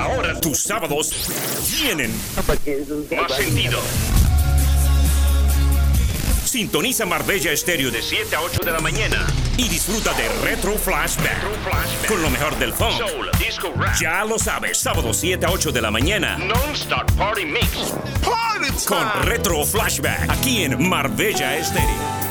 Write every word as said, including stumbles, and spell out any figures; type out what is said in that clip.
Ahora tus sábados tienen más sentido. Sintoniza Marbella Estéreo de siete a ocho de la mañana y disfruta de Retro Flashback, Retro Flashback. Con lo mejor del funk, soul, disco, rap. Ya lo sabes, sábado siete a ocho de la mañana. Non-Stop Party Mix. Party time. Con Retro Flashback, aquí en Marbella Estéreo.